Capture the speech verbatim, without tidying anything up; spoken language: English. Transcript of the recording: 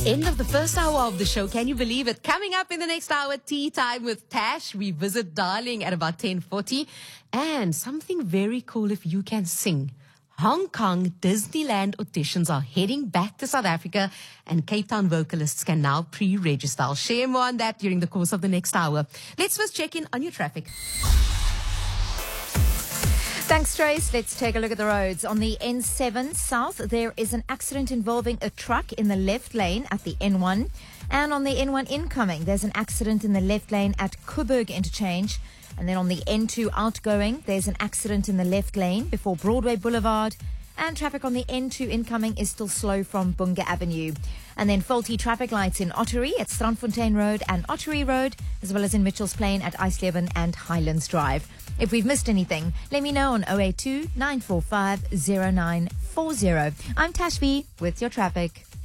End of the first hour of the show. Can you believe it? Coming up in the next hour, tea time with Tash. We visit Darling at about ten forty. And something very cool if you can sing. Hong Kong Disneyland auditions are heading back to South Africa, and Cape Town vocalists can now pre-register. I'll share more on that during the course of the next hour. Let's first check in on your traffic. Thanks, Trace. Let's take a look at the roads. On the N seven South, there is an accident involving a truck in the left lane at the N one. And on the N one incoming, there's an accident in the left lane at Coburg Interchange. And then on the N two outgoing, there's an accident in the left lane before Broadway Boulevard. And traffic on the N two incoming is still slow from Bunga Avenue. And then faulty traffic lights in Ottery at Strandfontein Road and Ottery Road, as well as in Mitchells Plain at Eisleben and Highlands Drive. If we've missed anything, let me know on zero eight two, nine four five, zero nine four zero. I'm Tashvi with your traffic.